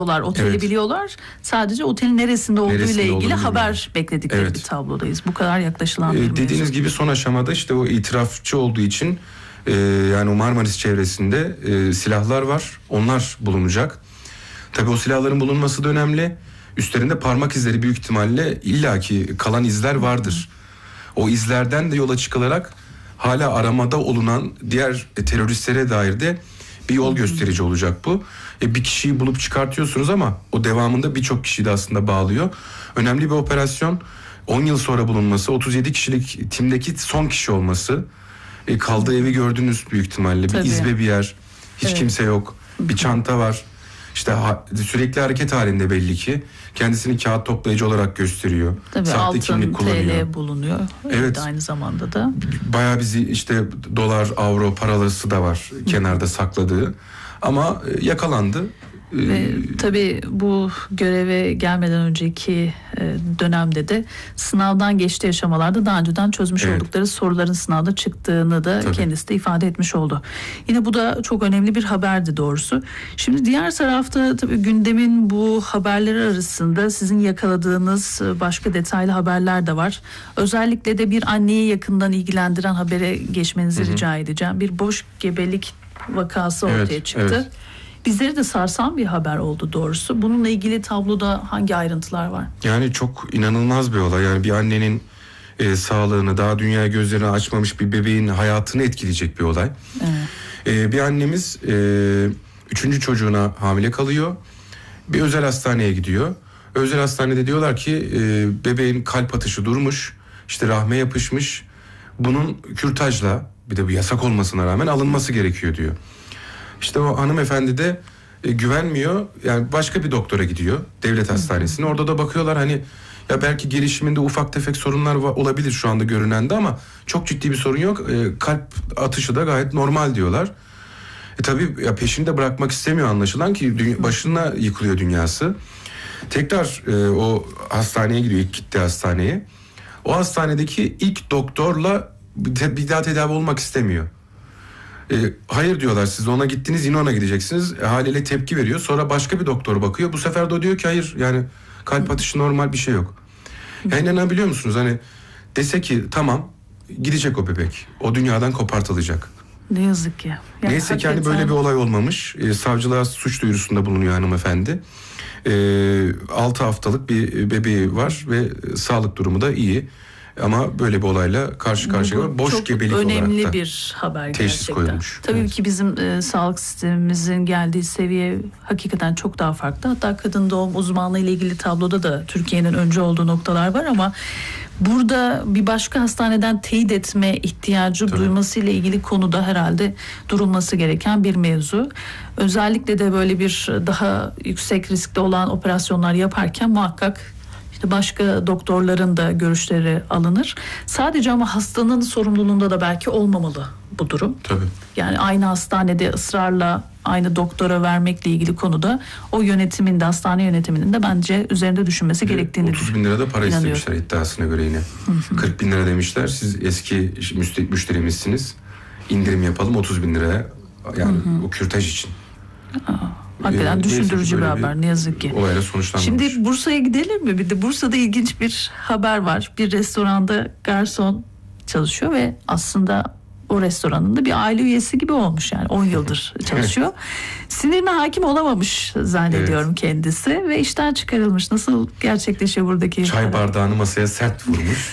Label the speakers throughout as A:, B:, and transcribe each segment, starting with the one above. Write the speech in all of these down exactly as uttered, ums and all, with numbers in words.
A: Oteli evet. biliyorlar. Sadece otelin neresinde olduğuyla neresinde ilgili olduğunu haber bilmiyorum. Bekledikleri evet. bir tablodayız. Bu kadar yaklaşılan bir
B: ee, Dediğiniz mevzu. gibi son aşamada işte o itirafçı olduğu için e, yani o Marmaris çevresinde e, silahlar var. Onlar bulunacak. Tabii o silahların bulunması da önemli. Üstlerinde parmak izleri büyük ihtimalle illaki kalan izler vardır. O izlerden de yola çıkılarak hala aramada olunan diğer e, teröristlere dair de bir yol gösterici olacak bu. E, bir kişiyi bulup çıkartıyorsunuz ama o devamında birçok kişiyi de aslında bağlıyor. Önemli bir operasyon. on yıl sonra bulunması, otuz yedi kişilik timdeki son kişi olması. E, kaldığı evi gördünüz büyük ihtimalle. Tabii. Bir izbe bir yer. Hiç evet. kimse yok. Bir çanta var. İşte ha, sürekli hareket halinde belli ki. Kendisini kağıt toplayıcı olarak gösteriyor.
A: Tabii sahte kimlik kullanıyor. T L bulunuyor. Evet. evet. Aynı zamanda da.
B: Bayağı bizi işte dolar, avro paralısı da var Hı. kenarda sakladığı. Ama yakalandı.
A: Ve tabii bu göreve gelmeden önceki dönemde de sınavdan geçtiği aşamalarda daha önceden çözmüş evet. oldukları soruların sınavda çıktığını da tabii. kendisi de ifade etmiş oldu. Yine bu da çok önemli bir haberdi doğrusu. Şimdi diğer tarafta tabii gündemin bu haberleri arasında sizin yakaladığınız başka detaylı haberler de var. Özellikle de bir anneyi yakından ilgilendiren habere geçmenizi Hı-hı. rica edeceğim. Bir boş gebelik vakası evet, ortaya çıktı. Evet. Bizleri de sarsan bir haber oldu doğrusu. Bununla ilgili tabloda hangi ayrıntılar var?
B: Yani çok inanılmaz bir olay. Yani bir annenin e, sağlığını, daha dünyaya gözlerini açmamış bir bebeğin hayatını etkileyecek bir olay. Evet. E, bir annemiz e, üçüncü çocuğuna hamile kalıyor. Bir özel hastaneye gidiyor. Özel hastanede diyorlar ki e, bebeğin kalp atışı durmuş. İşte rahme yapışmış. Bunun kürtajla, bir de bu yasak olmasına rağmen alınması gerekiyor diyor. İşte o hanımefendi de e, güvenmiyor. Yani başka bir doktora gidiyor. Devlet hastanesine. Orada da bakıyorlar hani ya belki gelişiminde ufak tefek sorunlar va- olabilir şu anda görünende ama çok ciddi bir sorun yok. E, kalp atışı da gayet normal diyorlar. E tabii ya peşinde bırakmak istemiyor anlaşılan ki dünya, başına yıkılıyor dünyası. Tekrar e, o hastaneye gidiyor. İlk gittiği hastaneye. O hastanedeki ilk doktorla bir daha tedavi olmak istemiyor. E, hayır diyorlar, siz ona gittiniz yine ona gideceksiniz. E, haliyle tepki veriyor. Sonra başka bir doktor bakıyor. Bu sefer de o diyor ki hayır, yani kalp atışı normal, bir şey yok. Yani inanabiliyor musunuz? Hani dese ki tamam, gidecek o bebek. O dünyadan kopartılacak.
A: Ne yazık ki.
B: Yani Neyse ki hani böyle bir olay olmamış. E, savcılığa suç duyurusunda bulunuyor hanımefendi. E, altı haftalık bir bebeği var ve sağlık durumu da iyi. Ama böyle bir olayla karşı karşıya, boş gebelik olarak da
A: önemli bir haber gerçekten.
B: Koyulmuş.
A: Tabii
B: evet.
A: ki bizim e, sağlık sistemimizin geldiği seviye hakikaten çok daha farklı. Hatta kadın doğum uzmanlığı ile ilgili tabloda da Türkiye'nin önce olduğu noktalar var ama burada bir başka hastaneden teyit etme ihtiyacı Tabii. duyması ile ilgili konuda herhalde durulması gereken bir mevzu. Özellikle de böyle bir daha yüksek riskli olan operasyonlar yaparken muhakkak başka doktorların da görüşleri alınır. Sadece ama hastanın sorumluluğunda da belki olmamalı bu durum.
B: Tabii.
A: Yani aynı hastanede ısrarla aynı doktora vermekle ilgili konuda o yönetimin de, hastane yönetiminin de bence üzerinde düşünmesi
B: bir
A: gerektiğini
B: otuz bin lira da para istemişler iddiasına göre yine. Hı hı. kırk bin lira demişler. Siz eski müşterimizsiniz. İndirim yapalım otuz bin liraya. Yani hı hı. o kürtaj için.
A: Aa. Hakikaten ee, düşündürücü bir haber bir ne yazık ki.
B: Olayla sonuçlanmamış.
A: Şimdi Bursa'ya gidelim mi? Bir de Bursa'da ilginç bir haber var. Bir restoranda garson çalışıyor ve aslında o restoranın da bir aile üyesi gibi olmuş, yani on yıldır çalışıyor. Evet. Sinirine hakim olamamış zannediyorum evet. kendisi ve işten çıkarılmış. Nasıl gerçekleşiyor buradaki?
B: Çay haber? Bardağını masaya sert vurmuş.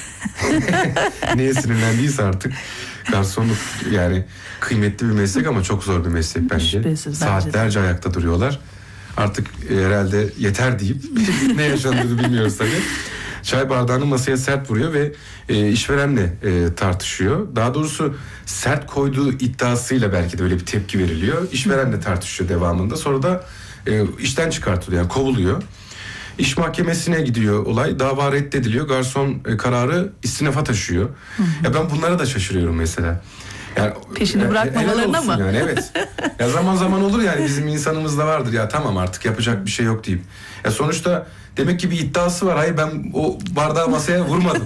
B: Neye sinirlendiyse artık. Garsonluk yani kıymetli bir meslek ama çok zor bir meslek bence.
A: Şüphesiz,
B: saatlerce
A: bence
B: ayakta duruyorlar. Artık herhalde yeter deyip ne yaşandığını bilmiyoruz tabii. Çay bardağını masaya sert vuruyor ve e, işverenle e, tartışıyor. Daha doğrusu sert koyduğu iddiasıyla belki de öyle bir tepki veriliyor. İşverenle tartışıyor devamında. Sonra da e, işten çıkartılıyor, yani kovuluyor. İş mahkemesine gidiyor olay. Dava reddediliyor. Garson e, kararı istinafa taşıyor. Hı hı. Ya ben bunlara da şaşırıyorum mesela. Yani,
A: peşini bırakmamalarına mı?
B: Yani, evet. Ya zaman zaman olur yani, bizim insanımızda vardır. Ya tamam artık yapacak bir şey yok deyip. Ya sonuçta demek ki bir iddiası var. Hayır, ben o bardağı masaya vurmadım.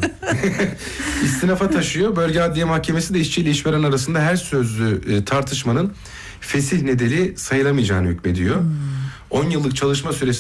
B: İstinafa taşıyor. Bölge Adliye Mahkemesi de işçi ile işveren arasında her sözlü e, tartışmanın fesih nedeni sayılamayacağını hükmediyor. on hmm. yıllık çalışma süresi